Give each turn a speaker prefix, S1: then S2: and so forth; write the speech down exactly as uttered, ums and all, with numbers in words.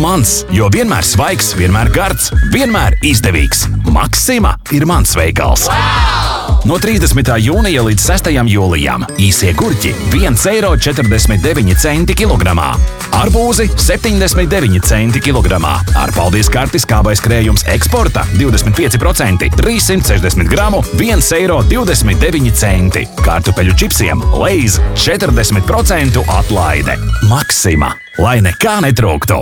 S1: mans, jo vienmēr svaigs, vienmēr gards, vienmēr izdevīgs. Maksima ir mans veikals. Wow! No trīsdesmitā jūnija līdz sestajam jūlijam īsie gurķi viens eiro četrdesmit deviņi centi kilogramā. Arbūzi septiņdesmit deviņi centi kilogramā. Ar paldies karti skābais krējums eksporta divdesmit pieci procenti, trīssimt sešdesmit gramu, viens eiro divdesmit deviņi centi. Kartupeļu čipsiem Lay's četrdesmit procentu atlaide. Maksima, lai nekā netrūktu!